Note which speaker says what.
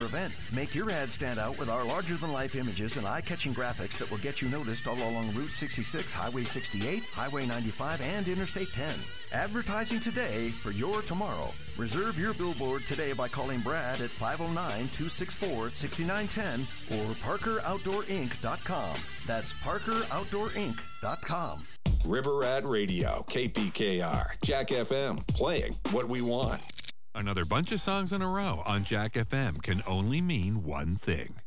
Speaker 1: event. Make your ad stand out with our larger-than-life images and eye-catching graphics that will get you noticed all along Route 66, Highway 68, Highway 95, and Interstate 10. Advertising today for your tomorrow. Reserve your billboard today by calling Brad at 509-264-6910 or ParkerOutdoorInc.com. That's ParkerOutdoorInc.com.
Speaker 2: River Rat Radio, KPKR, Jack FM, playing what we want.
Speaker 3: Another bunch of songs in a row on Jack FM can only mean one thing.